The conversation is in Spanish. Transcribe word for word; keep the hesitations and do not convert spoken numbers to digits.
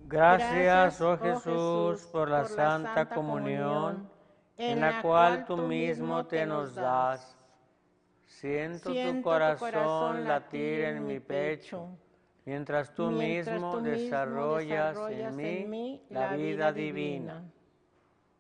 Gracias, oh Jesús, por la Santa Comunión, en la cual tú mismo te nos das. Siento tu corazón latir en mi pecho, mientras tú mismo desarrollas en mí la vida divina.